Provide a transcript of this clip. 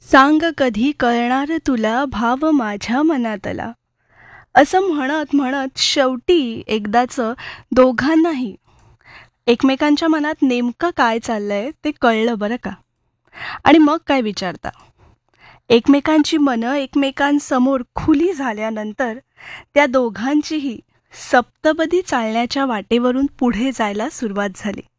सांग कधी कळणार तुला भाव माझ्या मनातला. असं म्हणत म्हणत शेवटी एकदाचं दोघांनाही एकमेकांच्या मनात नेमकं काय चाललंय ते कळलं बरं का. आणि मग काय विचारता, एकमेकांची मनं एकमेकांसमोर खुली झाल्यानंतर त्या दोघांचीही सप्तपदी चालण्याच्या वाटेवरून पुढे जायला सुरुवात झाली.